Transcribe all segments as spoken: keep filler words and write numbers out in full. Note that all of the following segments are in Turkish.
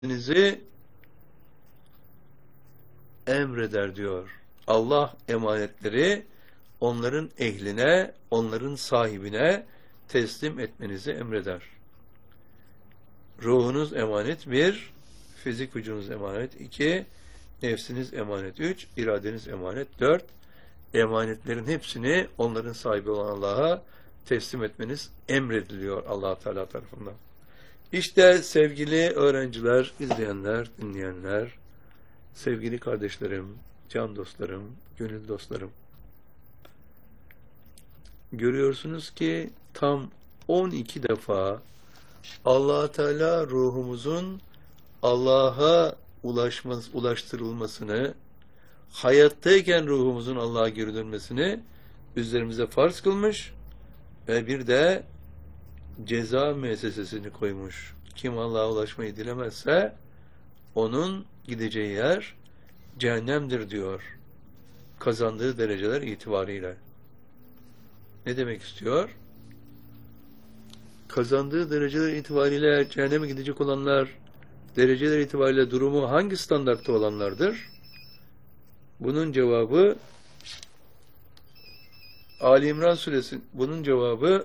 Nizi emreder diyor. Allah emanetleri onların ehline, onların sahibine teslim etmenizi emreder. Ruhunuz emanet bir, fizik vücudunuz emanet iki, nefsiniz emanet üç, iradeniz emanet dört. Emanetlerin hepsini onların sahibi olan Allah'a teslim etmeniz emrediliyor Allah Teala tarafından. İşte sevgili öğrenciler, izleyenler, dinleyenler, sevgili kardeşlerim, can dostlarım, gönül dostlarım. Görüyorsunuz ki tam on iki defa Allah Teala ruhumuzun Allah'a ulaşması, ulaştırılmasını, hayattayken ruhumuzun Allah'a geri dönmesini üzerimize farz kılmış ve bir de ceza müessesesini koymuş. Kim Allah'a ulaşmayı dilemezse onun gideceği yer cehennemdir diyor. Kazandığı dereceler itibariyle. Ne demek istiyor? Kazandığı dereceler itibariyle cehenneme gidecek olanlar, dereceler itibariyle durumu hangi standartta olanlardır? Bunun cevabı Ali İmran suresi, bunun cevabı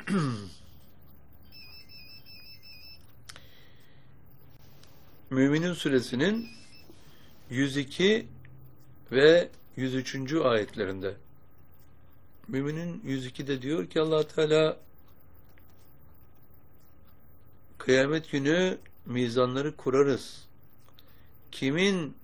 Müminun suresinin yüz iki ve yüz üçüncü ayetlerinde. Müminin yüz iki'de diyor ki Allah Teala kıyamet günü mizanları kurarız. Kimin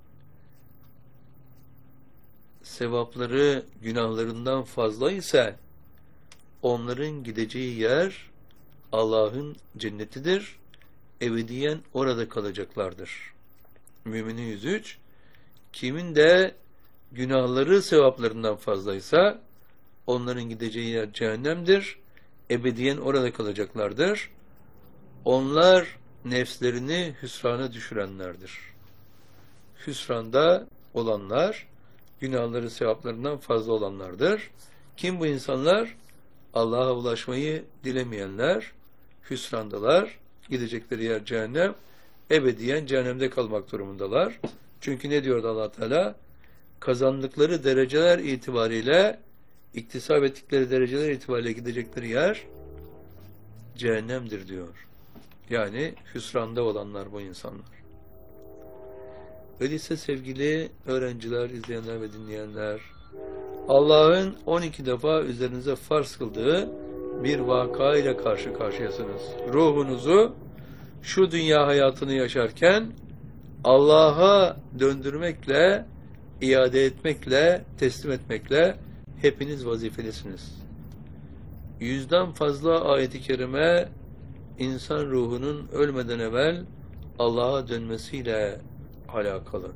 sevapları günahlarından fazla ise onların gideceği yer Allah'ın cennetidir. Ebediyen orada kalacaklardır. Müminin yüz üç. Kimin de günahları sevaplarından fazlaysa onların gideceği yer cehennemdir. Ebediyen orada kalacaklardır. Onlar nefslerini hüsrana düşürenlerdir. Hüsranda olanlar günahları sevaplarından fazla olanlardır. Kim bu insanlar? Allah'a ulaşmayı dilemeyenler, hüsrandalar. Gidecekleri yer cehennem, ebediyen cehennemde kalmak durumundalar. Çünkü ne diyordu Allah Teala? Kazandıkları dereceler itibariyle, iktisap ettikleri dereceler itibariyle gidecekleri yer cehennemdir diyor. Yani hüsranda olanlar bu insanlar. Öyleyse sevgili öğrenciler, izleyenler ve dinleyenler, Allah'ın on iki defa üzerinize farz kıldığı bir vaka ile karşı karşıyasınız. Ruhunuzu şu dünya hayatını yaşarken Allah'a döndürmekle, iade etmekle, teslim etmekle hepiniz vazifelisiniz. Yüzden fazla ayet-i kerime insan ruhunun ölmeden evvel Allah'a dönmesiyle alakalı.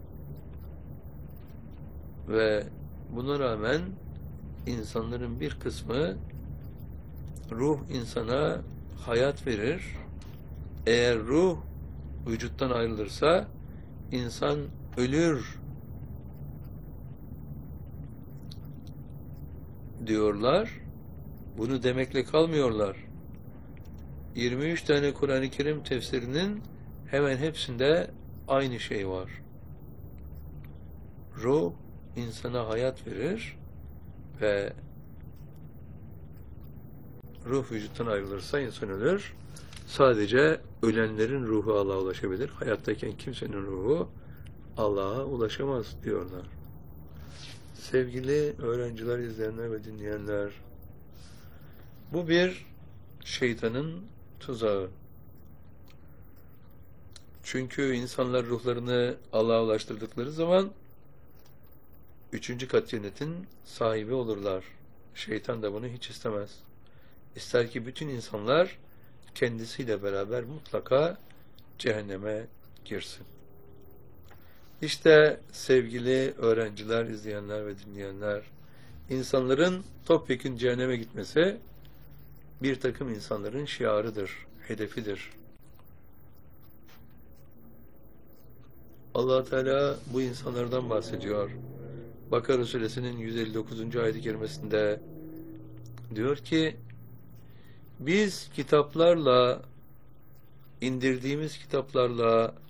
Ve buna rağmen insanların bir kısmı ruh insana hayat verir. Eğer ruh vücuttan ayrılırsa insan ölür diyorlar. Bunu demekle kalmıyorlar. yirmi üç tane Kur'an-ı Kerim tefsirinin hemen hepsinde aynı şey var. Ruh insana hayat verir ve ruh vücuttan ayrılırsa insan ölür. Sadece ölenlerin ruhu Allah'a ulaşabilir. Hayattayken kimsenin ruhu Allah'a ulaşamaz diyorlar. Sevgili öğrenciler, izleyenler ve dinleyenler, bu bir şeytanın tuzağı. Çünkü insanlar ruhlarını Allah'a ulaştırdıkları zaman üçüncü kat cennetin sahibi olurlar. Şeytan da bunu hiç istemez. İster ki bütün insanlar kendisiyle beraber mutlaka cehenneme girsin. İşte sevgili öğrenciler, izleyenler ve dinleyenler, insanların topyekün cehenneme gitmesi bir takım insanların şiarıdır, hedefidir. Allah Teala bu insanlardan bahsediyor. Bakara suresinin yüz elli dokuzuncu ayet-i kerimesinde diyor ki biz kitaplarla indirdiğimiz kitaplarla